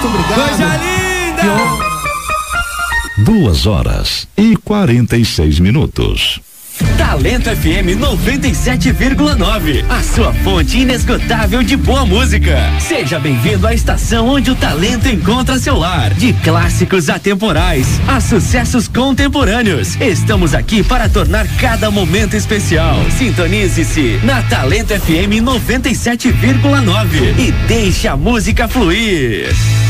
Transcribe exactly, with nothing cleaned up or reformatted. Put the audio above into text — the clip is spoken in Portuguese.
Muito obrigado. Coisa linda! Duas horas e quarenta e seis minutos. Talento F M noventa e sete vírgula nove, a sua fonte inesgotável de boa música. Seja bem-vindo à estação onde o talento encontra seu lar. De clássicos atemporais a sucessos contemporâneos, estamos aqui para tornar cada momento especial. Sintonize-se na Talento F M noventa e sete vírgula nove e deixe a música fluir.